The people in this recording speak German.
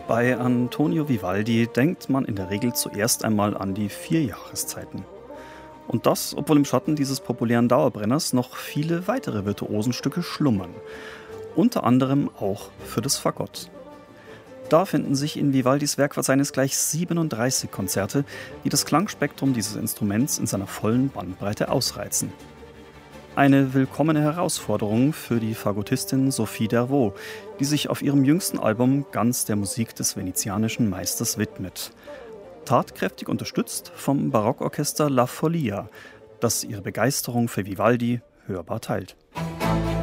Bei Antonio Vivaldi denkt man in der Regel zuerst einmal an die 4 Jahreszeiten. Und das, obwohl im Schatten dieses populären Dauerbrenners noch viele weitere Virtuosenstücke schlummern. Unter anderem auch für das Fagott. Da finden sich in Vivaldis Werkverzeichnis gleich 37 Konzerte, die das Klangspektrum dieses Instruments in seiner vollen Bandbreite ausreizen. Eine willkommene Herausforderung für die Fagottistin Sophie Dervaux, die sich auf ihrem jüngsten Album ganz der Musik des venezianischen Meisters widmet. Tatkräftig unterstützt vom Barockorchester La Folia, das ihre Begeisterung für Vivaldi hörbar teilt.